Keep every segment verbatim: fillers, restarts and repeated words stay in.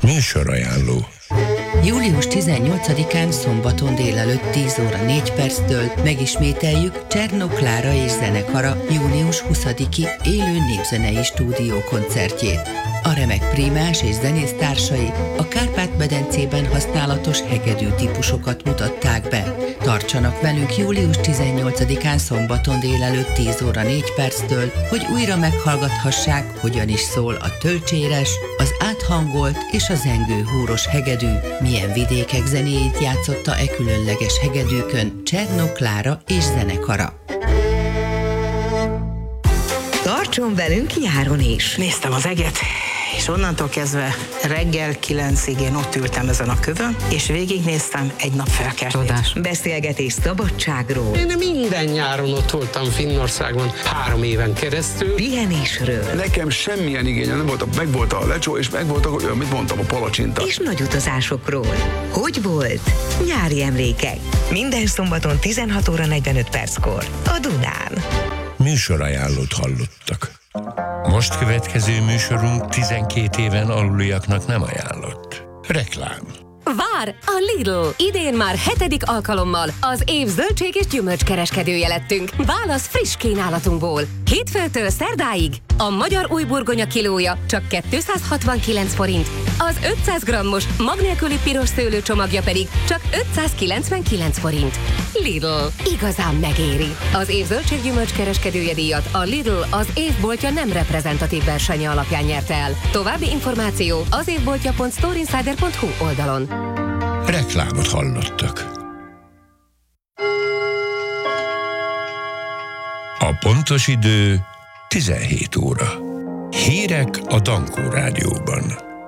Műsorajánló. július tizennyolcadikán szombaton délelőtt tíz óra négy perctől megismételjük Csernó Klára és zenekara június huszadiki élő népzenei stúdió koncertjét. A remek prímás és zenésztársai a Kárpát-medencében használatos hegedű típusokat mutatták be. Tartsanak velünk július tizennyolcadikán szombaton délelőtt tíz óra négy perctől, hogy újra meghallgathassák, hogyan is szól a tölcséres, az áthangolt és a zengő húros hegedű, milyen vidékek zenéjét játszotta e különleges hegedűkön Csernó Klára és zenekara. Tartson velünk nyáron is! Néztem az eget, és onnantól kezdve reggel kilencig én ott ültem ezen a kövön, és végignéztem egy nap felkeltét. Beszélgetés szabadságról. Én minden nyáron ott voltam Finnországban három éven keresztül. Pihenésről. Nekem semmilyen igényem nem volt, meg volt a lecsó, és meg volt, a, amit mondtam, a palacsinta. És nagy utazásokról. Hogy volt? Nyári emlékek. Minden szombaton tizenhat óra negyvenöt perckor. A Dunán. Műsorajánlót hallottak. Most következő műsorunk tizenkét éven aluliaknak nem ajánlott. Reklám. Vár! A Lidl! Idén már hetedik alkalommal az év zöldség és gyümölcskereskedője lettünk. Válasz friss kínálatunkból. Hétfőtől szerdáig a magyar új burgonya kilója csak kétszázhatvankilenc forint, az ötszáz grammos mag nélküli piros szőlő csomagja pedig csak ötszázkilencvenkilenc forint. Lidl. Igazán megéri. Az év zöldség gyümölcskereskedője díjat a Lidl az évboltja nem reprezentatív versenye alapján nyerte el. További információ az évboltja pont storeinsider pont hu oldalon. Reklámot hallottak. A pontos idő tizenhét óra. Hírek a Dankó Rádióban.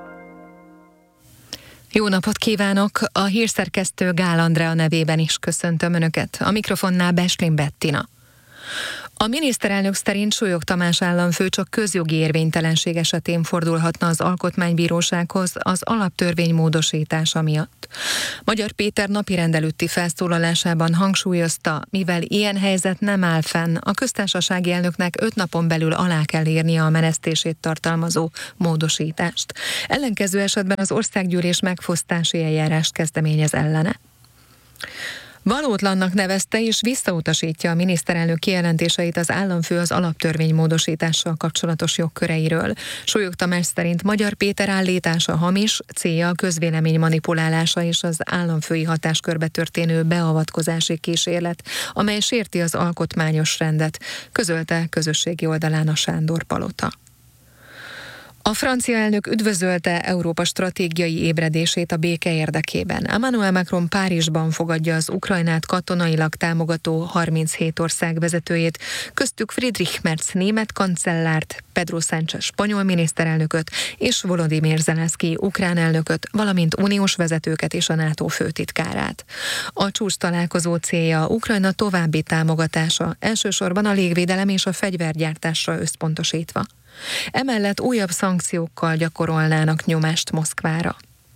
Jó napot kívánok! A hírszerkesztő Gál Andrea nevében is köszöntöm Önöket. A mikrofonnál Beslin Bettina. A miniszterelnök szerint Súlyog Tamás államfő csak közjogi érvénytelenség esetén fordulhatna az Alkotmánybírósághoz az alaptörvény módosítása miatt. Magyar Péter napirend előtti felszólalásában hangsúlyozta, mivel ilyen helyzet nem áll fenn, a köztársasági elnöknek öt napon belül alá kell írnia a menesztését tartalmazó módosítást. Ellenkező esetben az országgyűlés megfosztási eljárást kezdeményez ellene. Valótlannak nevezte és visszautasítja a miniszterelnök kijelentéseit az államfő az alaptörvény módosítással kapcsolatos jogköreiről. Súlyog Tamás szerint Magyar Péter állítása hamis, célja a közvélemény manipulálása és az államfői hatáskörbe történő beavatkozási kísérlet, amely sérti az alkotmányos rendet, közölte közösségi oldalán a Sándor Palota. A francia elnök üdvözölte Európa stratégiai ébredését a béke érdekében. Emmanuel Macron Párizsban fogadja az Ukrajnát katonailag támogató harminchét ország vezetőjét, köztük Friedrich Merz német kancellárt, Pedro Sánchez spanyol miniszterelnököt és Volodymyr Zelenszky ukrán elnököt, valamint uniós vezetőket és a NATO főtitkárát. A csúcs találkozó célja Ukrajna további támogatása, elsősorban a légvédelem és a fegyvergyártásra összpontosítva. Emellett újabb szankciókkal gyakorolnának nyomást Moszkvára.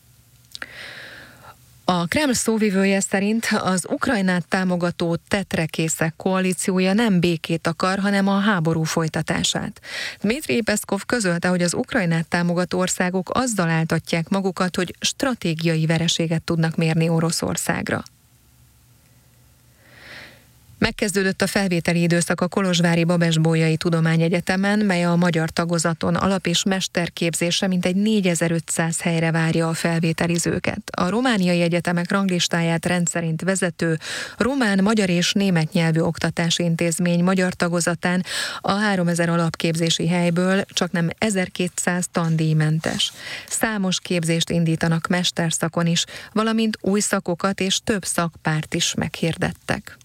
A Kreml szóvivője szerint az Ukrajnát támogató tetrekészek koalíciója nem békét akar, hanem a háború folytatását. Dmitrij Peszkov közölte, hogy az Ukrajnát támogató országok azzal áltatják magukat, hogy stratégiai vereséget tudnak mérni Oroszországra. Megkezdődött a felvételi időszak a kolozsvári Babes-Bolyai Tudományegyetemen, mely a magyar tagozaton alap- és mesterképzésre mintegy négyezer-ötszáz helyre várja a felvételizőket. A romániai egyetemek ranglistáját rendszerint vezető román, magyar és német nyelvű oktatási intézmény magyar tagozatán a háromezer alapképzési helyből csaknem ezerkétszáz tandíjmentes. Számos képzést indítanak mesterszakon is, valamint új szakokat és több szakpárt is meghirdettek.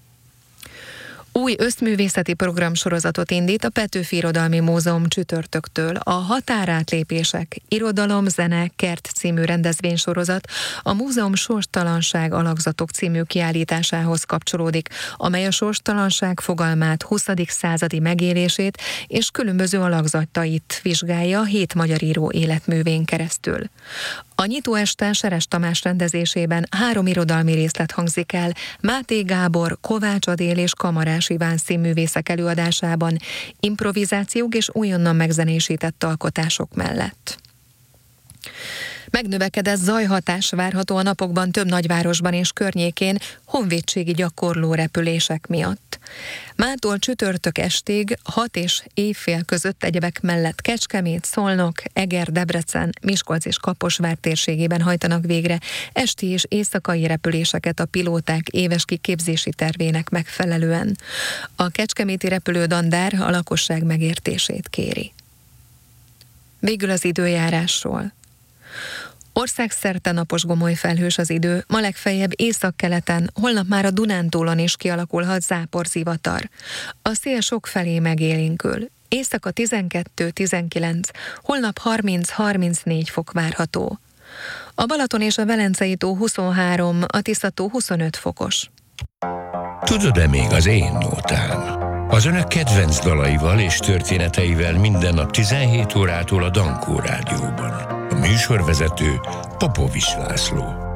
Új összművészeti programsorozatot indít a Petőfi Irodalmi Múzeum csütörtöktől. A Határátlépések, Irodalom, Zene, Kert című rendezvénysorozat a múzeum Sorstalanság alakzatok című kiállításához kapcsolódik, amely a sorstalanság fogalmát, huszadik századi megélését és különböző alakzatait vizsgálja hét magyar író életművén keresztül. A nyitóesten Seres Tamás rendezésében három irodalmi részlet hangzik el Máté Gábor, Kovács Adél és Kamarás Iván színművészek előadásában, improvizációk és újonnan megzenésített alkotások mellett. Megnövekedett zajhatás várható a napokban több nagyvárosban és környékén honvédségi gyakorló repülések miatt. Mától csütörtök estig hat és éjfél között egyebek mellett Kecskemét, Szolnok, Eger, Debrecen, Miskolc és Kaposvár térségében hajtanak végre esti és éjszakai repüléseket a pilóták éves kiképzési tervének megfelelően. A kecskeméti repülődandár a lakosság megértését kéri. Végül az időjárásról. Országszerte napos gomoly felhős az idő, ma legfeljebb északkeleten, holnap már a Dunántúlon is kialakulhat záporzivatar. A szél sokfelé megélénkül. Éjszaka tizenkettő-tizenkilenc, holnap harminc-harmincnégy fok várható. A Balaton és a Velencei tó huszonhárom, a Tisza-tó huszonöt fokos. Tudod-e még az én nótám? Az önök kedvenc dalaival és történeteivel minden nap tizenhét órától a Dankó Rádióban. A műsorvezető Popovics László.